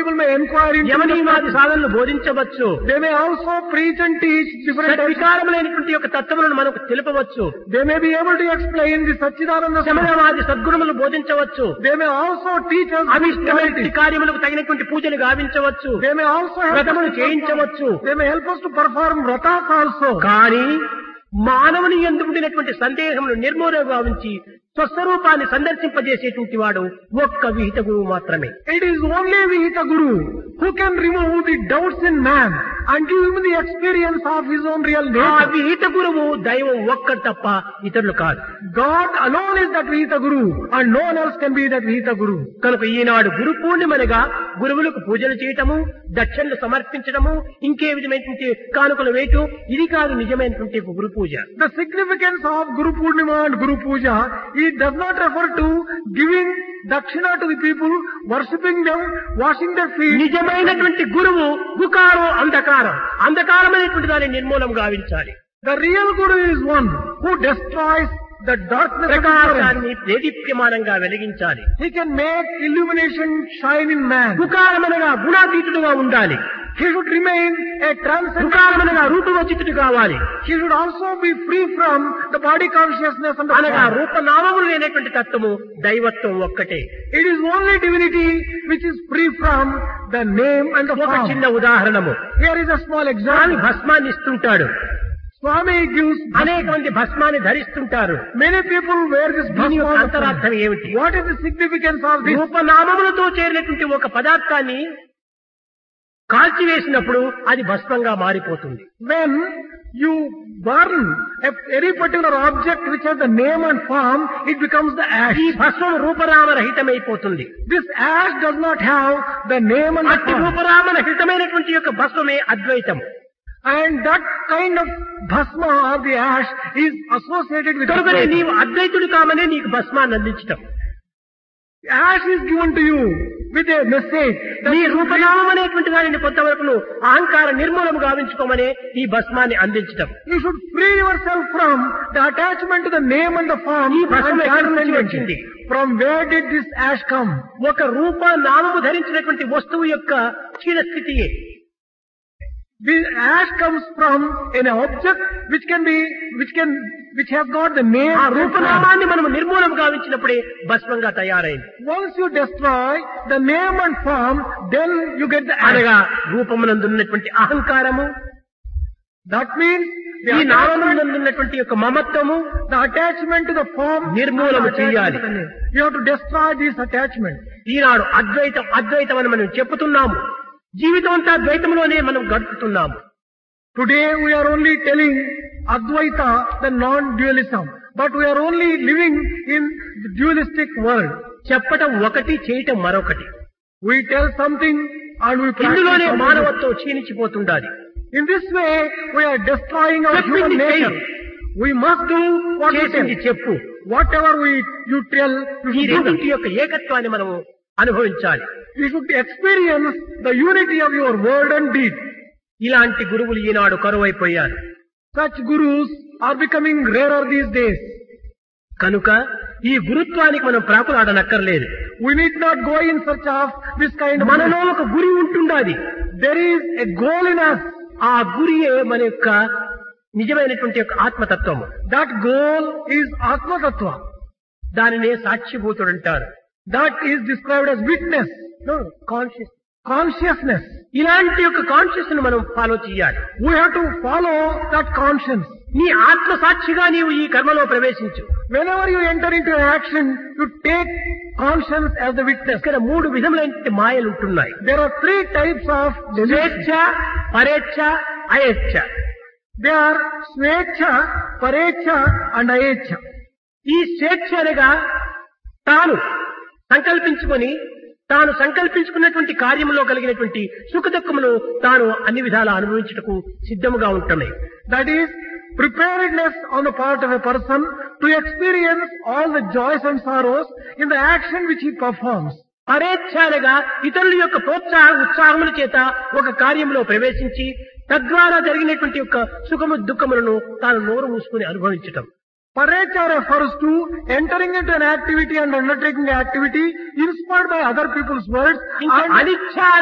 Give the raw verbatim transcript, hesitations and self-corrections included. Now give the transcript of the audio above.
people may inquire into యమనియమాది సాధనలు బోధించవచ్చు. They may also preach and teach different types. వికారములైనటువంటి యొక్క తత్వములను మనకు తెలుపవచ్చు. They may be able to explain the Satchidananda. శమనవాది సద్గుణములు బోధించవచ్చు. They may also teach us అవిష్టమైన కార్యములకు తగినటువంటి పూజలు గావించవచ్చు. They may also help వ్రతములు us to చేయించవచ్చు. perform- They may help us to perform vratas also. కానీ మానవుని యందు ఉండినటువంటి సందేహమును నిర్మూలన గావించి స్వస్వరూపాన్ని సందర్శింపజేసేటువంటి వాడు ఒక్క విహిత గురువు మాత్రమే. It is only Vihita Guru who can remove the doubts in man and give him the experience of his own real ఆ nature. విహిత గురువు దైవం ఒక్కడు తప్ప ఇతరులు కాదు. God alone is that Vihita Guru and no one else can be that Vihita Guru. కనుక ఈనాడు గురు పూర్ణిమనగా గురువులకు పూజలు చేయటము, దక్షిణలు సమర్పించడము, ఇంకే విధమైనటువంటి కానుకలు వేయటం, ఇది కాదు నిజమైనటువంటి గురు పూజ. The significance of Guru Purnima and Guru Puja, it does not refer to giving dakshina to the people, worshipping them, washing their feet. నిజమైనటువంటి గురువు గుకారం అంధకారం అంధకారమైనటువంటి దాన్ని నిర్మూలం గావించాలి. The real Guru is one who destroys the darkness of ignorance. ప్రకాశాన్ని దేదీప్యమానంగా వెలిగించాలి. He can make illumination shine in man. గుకారమనగా గుణాతీతుడుగా ఉండాలి. He should remain a transcendent. గుకారమనగా రూపవచితుడు కావాలి. He should also be free from the body consciousness and the అనగా form. రూపనామములు లేనటువంటి తత్వము దైవత్వం ఒక్కటే. It is only divinity which is free from the name and the ఒక form. చిన్న ఉదాహరణము. Here is a small Swamy example. భస్మాన్ని ఇస్తుంటాడు. Swami gives, అనేక మంది భస్మాన్ని ధరిస్తుంటారు. many people wear this దీని యొక్క bhasma. అంతరార్థం ఏమిటి? What is the significance of this? రూపనామములతో చేరినటువంటి ఒక పదార్థాన్ని కాల్చివేసినప్పుడు అది భస్మంగా మారిపోతుంది. When you burn a, any particular object which has the name and form, it becomes the ash. ఈ భస్మం రూపరామరహితమైపోతుంది. This ash does not have the name and the అట్టి form. రూపరామరహితమైనటువంటి యొక్క భస్మమే అద్వైతం. And that kind of bhasma or the ash is associated with కనుకనే Advaita. నీవు అద్వైతుడు కామనే నీకు భస్మాన్ని అందించటం. Ash is given to you with a message that నీ you should రూపనామం అనేటువంటి దానిని కొంతవరకు నువ్వు అహంకార నిర్మూలము గావించుకోమనే ఈ భస్మాన్ని అందించటం. You should free yourself from the attachment to the name and the form. ఈ భస్మం and ఎక్కడి నుంచి transcendence. వచ్చింది? From where did this ash come? ఒక రూప నామము ధరించినటువంటి వస్తువు యొక్క క్షీణ స్థితియే. This ash comes from an object which can be, which can, which has got the name. ఆ and form. రూపనామాన్ని మనం నిర్మూలం గావించినప్పుడే భస్మంగా తయారైంది. Once you destroy the name and form, then you get the ash. అనగా రూపమునందున్నటువంటి అహంకారము, That means the ఈ attachment, నామమునందున్నటువంటి యొక్క మమత్వము the attachment to the form, నిర్మూలము and the attachment చేయాలి. to the name. You have to destroy this attachment. ఈనాడు అద్వైతం అద్వైతం అని మనం చెప్పుతున్నాము. జీవితం అంతా ద్వైతంలోనే మనం గడుపుతున్నాము. Today we are only telling Advaita, the non-dualism, but we are only living in the dualistic world. చెప్పటం ఒకటి, చేయటం మరొకటి. We tell something and we practice ఇందులోనే something. మానవత్వం క్షీణించిపోతుండాలి. In this way, we are destroying our human చెప్పింది nature. చెయ్యి. We must do what we చేసింది tell. చెప్పు. Whatever we you tell, you ఈ should do that. రెండింటి యొక్క ఏకత్వాన్ని మనము అనుభవించాలి. You should experience the unity of your word and deed. ఇలాంటి గురువులు ఈనాడు కరువైపోయారు. Such gurus are becoming rarer these days. కనుక ఈ గురుత్వానికి మనం ప్రాకులాడనక్కర్లేదు. We need not go in search of this kind of. మనలో ఒక గురి ఉంటుండాలి. There is a goal in us. ఆ గురియే మన యొక్క నిజమైనటువంటి యొక్క ఆత్మతత్వము. That goal is Atma Tattva. దానినే సాక్షిభూతుడు అంటారు. That is described as witness, conscious. consciousness. ఇలాంటి యొక్క కాన్షియస్ ను మనం ఫాలో చేయాలి. We have to follow that conscience. నీ ఆత్మ సాక్షిగా నీవు ఈ కర్మలో ప్రవేశించు. Whenever you enter into an action, you take conscience as the witness. ఇక్కడ మూడు విధములైన మాయలు ఉంటున్నాయి. There are three types of స్వేచ్ఛ, పరేచ్ఛ, అయేచ్ఛ. They are Swecha, Parecha and Ayecha. ఈ స్వేచ్ఛ అనగా తాను సంకల్పించుకొని తాను సంకల్పించుకున్నటువంటి కార్యములో కలిగినటువంటి సుఖ దుఃఖమును తాను అన్ని విధాలా అనుభవించుటకు సిద్ధముగా ఉంటున్నాయి. That is preparedness on the part of a person to experience all the joys and sorrows in the action which he performs. పరేచ్ఛ అనగా ఇతరుల యొక్క ప్రోత్సాహ ఉత్సాహముల చేత ఒక కార్యంలో ప్రవేశించి తద్వారా జరిగినటువంటి యొక్క సుఖము దుఃఖములను తాను నోరు మూసుకుని అనుభవించటం. Parecha refers to entering into an activity and undertaking the activity inspired by other people's words. ఇంకా And అనిచ్ఛ